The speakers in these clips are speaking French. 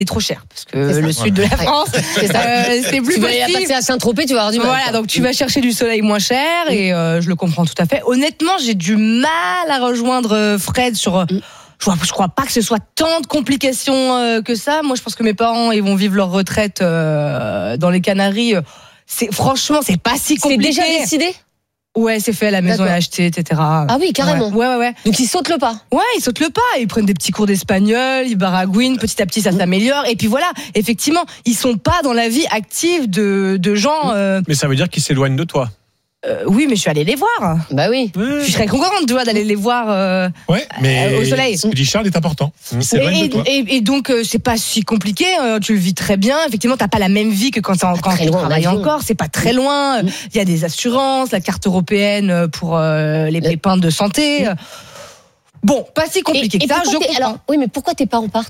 c'est trop cher parce que le sud de la France, c'est plus tu vas possible. passer à Saint-Tropez, tu vas avoir du mal. Voilà, donc tu vas chercher du soleil moins cher et je le comprends tout à fait. Honnêtement, j'ai du mal à rejoindre Fred sur. Je crois pas que ce soit tant de complications que ça. Moi, je pense que mes parents, ils vont vivre leur retraite dans les Canaries. Franchement, c'est pas si compliqué. C'est déjà décidé ? Ouais, c'est fait, la maison est achetée, etc. Ah oui, carrément. Ouais. Donc ils sautent le pas. Ouais, ils sautent le pas, ils prennent des petits cours d'espagnol, ils baragouinent, petit à petit ça s'améliore. Et puis voilà, effectivement, ils sont pas dans la vie active de gens. Mais ça veut dire qu'ils s'éloignent de toi. Oui, mais je suis allée les voir. Bah oui. Je serais contente, tu vois, d'aller les voir mais au soleil. Ce que dit Charles est important. Et donc, c'est pas si compliqué. Tu le vis très bien. Effectivement, t'as pas la même vie que quand tu travailles encore. C'est pas très loin. Il y a des assurances, la carte européenne pour les pépins de santé. Bon, pas si compliqué que ça. Alors, oui, mais pourquoi tes parents partent ?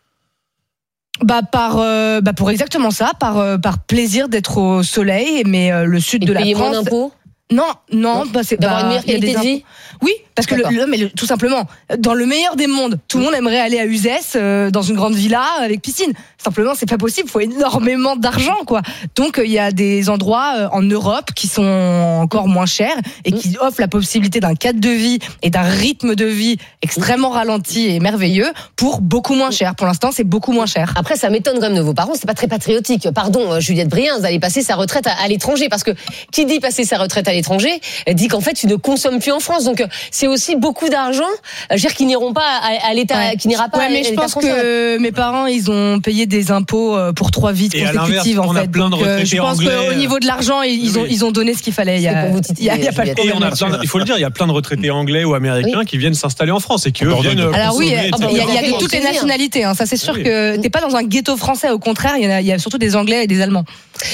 Pour exactement ça, par plaisir d'être au soleil, mais le sud de la France. Payer moins d'impôts ? Non, c'est d'avoir une meilleure qualité de vie. Oui, parce que tout simplement, dans le meilleur des mondes, tout le monde aimerait aller à Uzès, dans une grande villa avec piscine. Simplement, c'est pas possible. Il faut énormément d'argent, quoi. Donc, il y a des endroits en Europe qui sont encore moins chers et qui offrent la possibilité d'un cadre de vie et d'un rythme de vie extrêmement ralenti et merveilleux pour beaucoup moins cher. Pour l'instant, c'est beaucoup moins cher. Après, ça m'étonne quand même de vos parents. C'est pas très patriotique. Pardon, Juliette Briens, d'aller passer sa retraite à l'étranger, parce que qui dit passer sa retraite à l'étranger dit qu'en fait, tu ne consommes plus en France. Donc, c'est aussi beaucoup d'argent, qui n'iront pas à l'État, qui n'ira pas à l'État. Mais je pense que mes parents, ils ont payé des impôts pour 3 vies consécutives, en fait. A plein de retraités je pense anglais. Qu'au niveau de l'argent, ils ont donné ce qu'il fallait. Il y a pas de problème. Il faut le dire, il y a plein de retraités anglais ou américains qui viennent s'installer en France et qui eux viennent. Alors oui, il y a de toutes les nationalités. Ça, c'est sûr que t'es pas dans un ghetto français. Au contraire, il y a surtout des Anglais et des Allemands.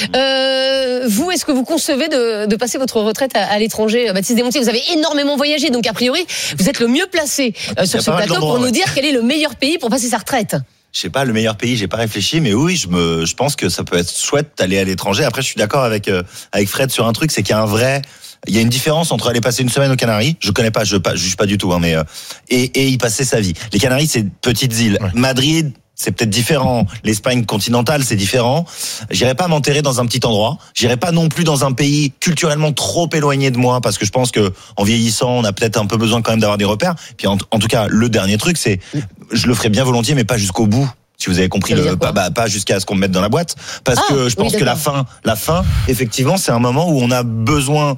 Vous, est-ce que vous concevez de passer votre retraite à l'étranger ? Baptiste Desmontiers, vous avez énormément voyagé, donc a priori, vous êtes le mieux placé sur ce plateau pour nous dire quel est le meilleur pays pour passer sa retraite. Je sais pas, le meilleur pays, j'ai pas réfléchi, mais oui, je pense que ça peut être chouette d'aller à l'étranger. Après, je suis d'accord avec Fred sur un truc, c'est qu'il y a une différence entre aller passer une semaine aux Canaries, je connais pas, je juge pas du tout, mais et y passer sa vie. Les Canaries, c'est de petites îles. Ouais. Madrid, c'est peut-être différent. L'Espagne continentale, c'est différent. J'irai pas m'enterrer dans un petit endroit. J'irai pas non plus dans un pays culturellement trop éloigné de moi, parce que je pense que en vieillissant, on a peut-être un peu besoin quand même d'avoir des repères. Puis en tout cas, le dernier truc, c'est, je le ferai bien volontiers, mais pas jusqu'au bout. Si vous avez compris, pas jusqu'à ce qu'on me mette dans la boîte, parce que je pense que la fin, effectivement, c'est un moment où on a besoin.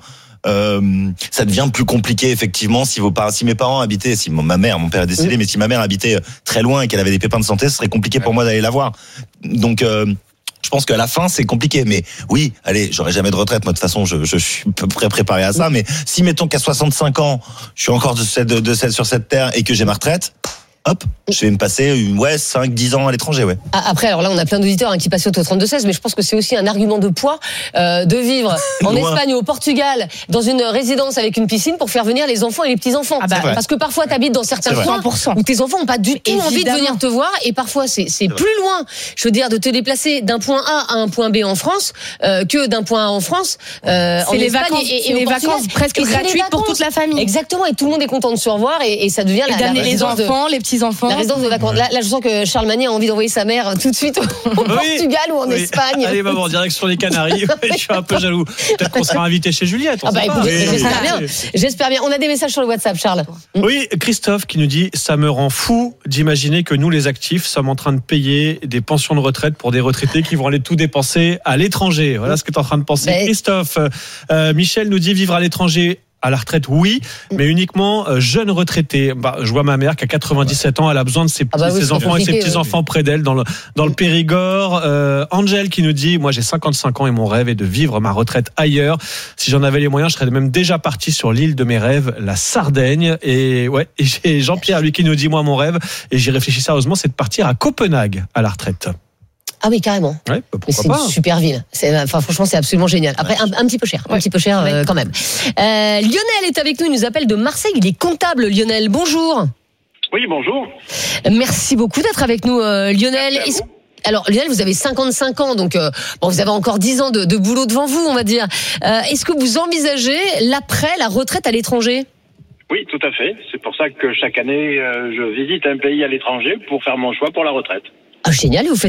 Ça devient plus compliqué effectivement si mes parents habitaient, mon père est décédé, mais si ma mère habitait très loin et qu'elle avait des pépins de santé, ce serait compliqué pour moi d'aller la voir. Donc je pense qu'à la fin c'est compliqué, mais oui, allez, j'aurai jamais de retraite. Moi de toute façon, je suis à peu près préparé à ça. Mais si mettons qu'à 65 ans, je suis encore sur cette terre et que j'ai ma retraite. Hop, je vais me passer 5-10 ans à l'étranger, ouais. Après, alors là, on a plein d'auditeurs qui passent au 32-16, mais je pense que c'est aussi un argument de poids de vivre en Espagne ou au Portugal dans une résidence avec une piscine pour faire venir les enfants et les petits-enfants. Parce que parfois, tu habites dans certains coins où tes enfants n'ont pas du tout envie de venir te voir, et parfois, c'est plus loin, je veux dire, de te déplacer d'un point A à un point B en France que d'un point A en France. C'est les vacances presque gratuites pour toute la famille. Exactement, et tout le monde est content de se revoir, et ça devient d'amener les enfants, les petits-enfants. La résidence de vacances. Là, je sens que Charles Magny a envie d'envoyer sa mère tout de suite au Portugal ou en Espagne. Allez, maman, direction les Canaries. Je suis un peu jaloux. Peut-être qu'on sera invité chez Juliette. J'espère bien. On a des messages sur le WhatsApp, Charles. Oui, Christophe qui nous dit: ça me rend fou d'imaginer que nous, les actifs, sommes en train de payer des pensions de retraite pour des retraités qui vont aller tout dépenser à l'étranger. Voilà ce que tu es en train de penser, Christophe. Michel nous dit: vivre à l'étranger. À la retraite, oui, mais uniquement jeune retraité. Je vois ma mère qui a 97 ans, elle a besoin de ses enfants et ses petits-enfants près d'elle dans le Périgord. Angel qui nous dit: moi j'ai 55 ans et mon rêve est de vivre ma retraite ailleurs. Si j'en avais les moyens, je serais même déjà parti sur l'île de mes rêves, la Sardaigne. Et j'ai Jean-Pierre, lui, qui nous dit: moi mon rêve, et j'y réfléchis sérieusement, c'est de partir à Copenhague à la retraite. Ah oui, carrément. Ouais, mais c'est une super ville. Franchement, c'est absolument génial. Après, un petit peu cher. Un petit peu cher quand même. Lionel est avec nous, il nous appelle de Marseille. Il est comptable, Lionel. Bonjour. Oui, bonjour. Merci beaucoup d'être avec nous, Lionel. Alors, Lionel, vous avez 55 ans, donc vous avez encore 10 ans de boulot devant vous, on va dire. Est-ce que vous envisagez la retraite à l'étranger ? Oui, tout à fait. C'est pour ça que chaque année, je visite un pays à l'étranger pour faire mon choix pour la retraite. Ah, génial, vous faites